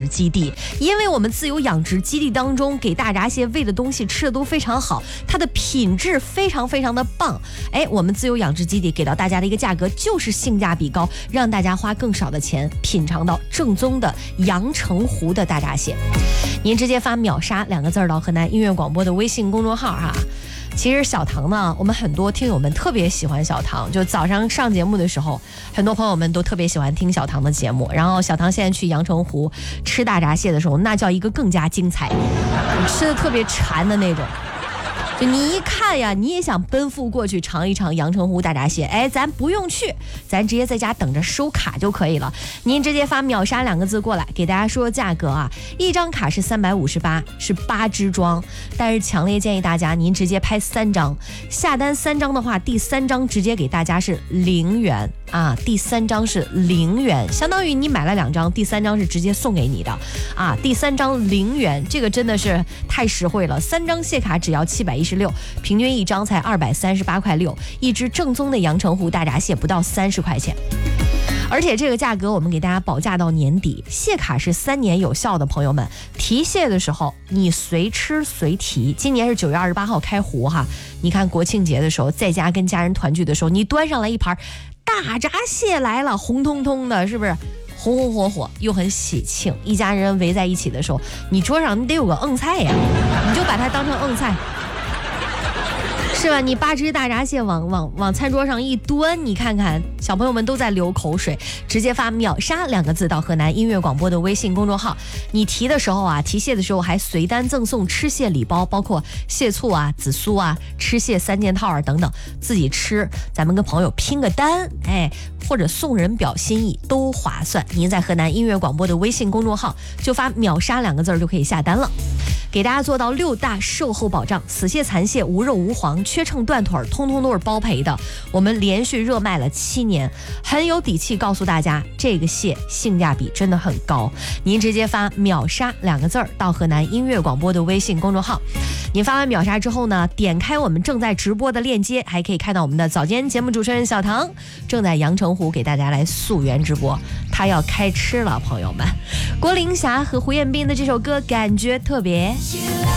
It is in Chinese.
基地，因为我们自由养殖基地当中给大闸蟹喂的东西吃的都非常好，它的品质非常非常的棒。我们自由养殖基地给到大家的一个价格就是性价比高，让大家花更少的钱品尝到正宗的阳澄湖的大闸蟹。您直接发秒杀2个字到河南音乐广播的微信公众号哈。其实小唐呢，我们很多听友们特别喜欢小唐，就早上上节目的时候，很多朋友们都特别喜欢听小唐的节目。然后小唐现在去阳澄湖吃大闸蟹的时候，那叫一个更加精彩，吃的特别馋的那种。就你一看呀，你也想奔赴过去尝一尝阳澄湖大闸蟹，咱不用去，咱直接在家等着收卡就可以了。您直接发秒杀2个字过来，给大家说价格啊，一张卡是358，是8支装，但是强烈建议大家您直接拍3张，下单3张的话，第3张直接给大家是0元啊，第3张是0元，相当于你买了2张，第3张是直接送给你的啊，第3张0元，这个真的是太实惠了，3张蟹卡只要716，平均1张才238块6，一只正宗的阳澄湖大闸蟹不到30块钱。而且这个价格我们给大家保价到年底，蟹卡是3年有效的，朋友们提蟹的时候你随吃随提。今年是9月28号开湖哈，你看国庆节的时候在家跟家人团聚的时候，你端上来一盘大闸蟹来了，红彤彤的，是不是红红火火又很喜庆？一家人围在一起的时候，你桌上你得有个硬菜呀，你就把它当成硬菜，是吧？你8只大闸蟹往餐桌上一端，你看看小朋友们都在流口水。直接发秒杀2个字到河南音乐广播的微信公众号，你提的时候啊，提蟹的时候还随单赠送吃蟹礼包，包括蟹醋啊、紫苏啊、吃蟹3件套啊等等，自己吃咱们跟朋友拼个单，或者送人表心意都划算。您在河南音乐广播的微信公众号就发秒杀2个字就可以下单了。给大家做到6大售后保障，死蟹、残蟹、无肉无黄、缺秤断腿，通通都是包赔的。我们连续热卖了7年，很有底气告诉大家，这个蟹性价比真的很高。您直接发秒杀2个字到河南音乐广播的微信公众号。您发完秒杀之后呢，点开我们正在直播的链接，还可以看到我们的早间节目主持人小唐正在阳澄湖给大家来溯源直播，他要开吃了，朋友们。郭玲霞和胡彦斌的这首歌感觉特别。